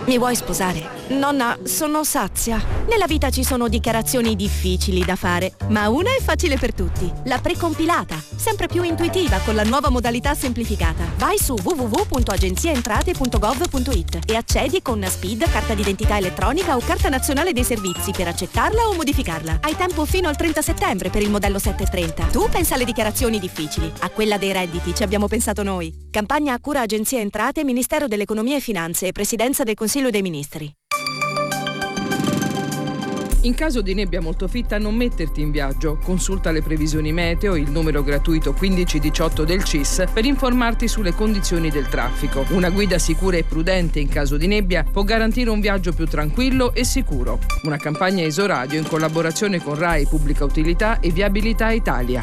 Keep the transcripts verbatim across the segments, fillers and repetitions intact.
Mi vuoi sposare? Nonna, sono sazia. Nella vita ci sono dichiarazioni difficili da fare, ma una è facile per tutti. La precompilata, sempre più intuitiva con la nuova modalità semplificata. Vai su w w w punto agenzia entrate punto gov punto it e accedi con SPID, carta d'identità elettronica o carta nazionale dei servizi per accettarla o modificarla. Hai tempo fino al trenta settembre per il modello settecentotrenta. Tu pensa alle dichiarazioni difficili, a quella dei redditi ci abbiamo pensato noi. Campagna a cura Agenzia Entrate, Ministero dell'Economia e Finanze e Presidenza del Consiglio dei Ministri. In caso di nebbia molto fitta non metterti in viaggio. Consulta le previsioni meteo, il numero gratuito quindici diciotto del C I S per informarti sulle condizioni del traffico. Una guida sicura e prudente in caso di nebbia può garantire un viaggio più tranquillo e sicuro. Una campagna Isoradio in collaborazione con RAI Pubblica Utilità e Viabilità Italia.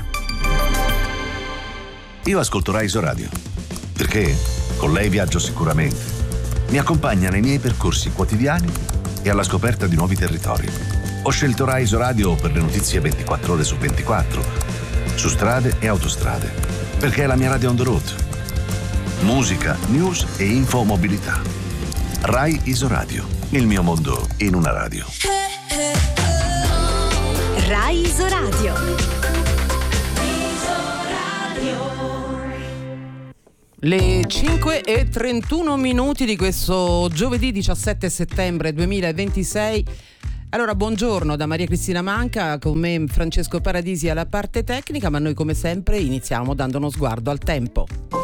Io ascolto RAI Isoradio perché con lei viaggio sicuramente. Mi accompagna nei miei percorsi quotidiani e alla scoperta di nuovi territori. Ho scelto RAI Isoradio per le notizie ventiquattro ore su ventiquattro, su strade e autostrade, perché è la mia radio on the road. Musica, news e info mobilità. RAI Isoradio, il mio mondo in una radio. RAI Isoradio. Le cinque e trentuno minuti di questo giovedì diciassette settembre duemilaventisei. Allora, buongiorno da Maria Cristina Manca, con me Francesco Paradisi alla parte tecnica, ma noi come sempre iniziamo dando uno sguardo al tempo.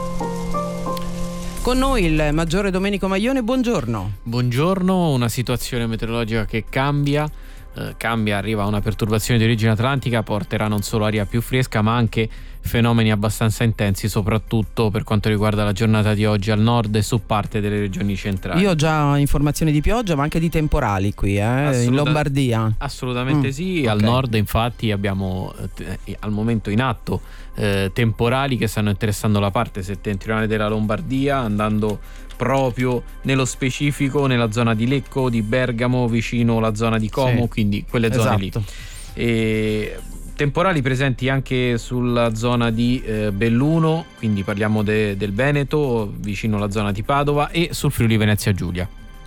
Con noi il maggiore Domenico Maglione, buongiorno. Buongiorno, una situazione meteorologica che cambia. Eh, cambia, arriva una perturbazione di origine atlantica, porterà non solo aria più fresca ma anche fenomeni abbastanza intensi, soprattutto per quanto riguarda la giornata di oggi al nord e su parte delle regioni centrali. Io ho già informazioni di pioggia ma anche di temporali qui, eh, Assoluta- in Lombardia. Assolutamente mm, sì, al okay. nord infatti abbiamo eh, al momento in atto eh, temporali che stanno interessando la parte settentrionale della Lombardia, andando proprio nello specifico nella zona di Lecco, di Bergamo, vicino alla zona di Como, sì, quindi quelle zone esatto. lì. E temporali presenti anche sulla zona di eh, Belluno, quindi parliamo de, del Veneto, vicino alla zona di Padova, e sul Friuli Venezia Giulia.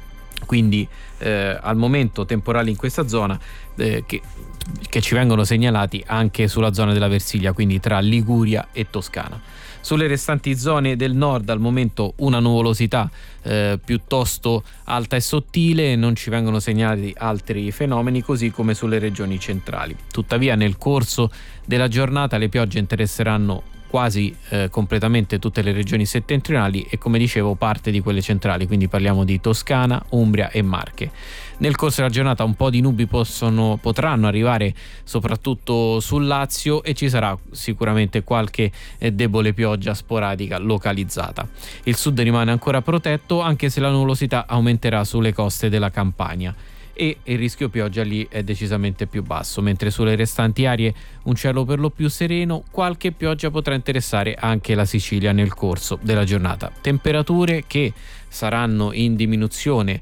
Quindi eh, al momento temporali in questa zona eh, che, che ci vengono segnalati anche sulla zona della Versilia, quindi tra Liguria e Toscana. Sulle restanti zone del nord al momento una nuvolosità eh, piuttosto alta e sottile, non ci vengono segnalati altri fenomeni, così come sulle regioni centrali. Tuttavia nel corso della giornata le piogge interesseranno quasi eh, completamente tutte le regioni settentrionali e, come dicevo, parte di quelle centrali, quindi parliamo di Toscana, Umbria e Marche. Nel corso della giornata un po' di nubi possono, potranno arrivare soprattutto sul Lazio e ci sarà sicuramente qualche eh, debole pioggia sporadica localizzata. Il sud rimane ancora protetto, anche se la nuvolosità aumenterà sulle coste della Campania e il rischio pioggia lì è decisamente più basso, mentre sulle restanti aree un cielo per lo più sereno. Qualche pioggia potrà interessare anche la Sicilia nel corso della giornata. Temperature che saranno in diminuzione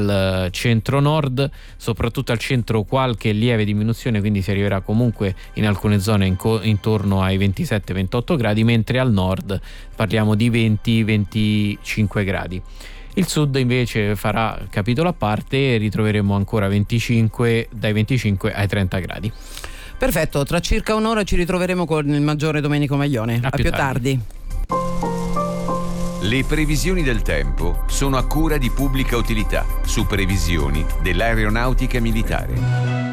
al centro-nord, soprattutto al centro qualche lieve diminuzione, quindi si arriverà comunque in alcune zone in co- intorno ai ventisette ventotto gradi, mentre al nord parliamo di venti venticinque gradi. Il sud invece farà capitolo a parte e ritroveremo ancora venticinque, dai venticinque ai trenta gradi. Perfetto, tra circa un'ora ci ritroveremo con il maggiore Domenico Maglione. A, a più, più tardi. Le previsioni del tempo sono a cura di Pubblica Utilità, su previsioni dell'aeronautica militare.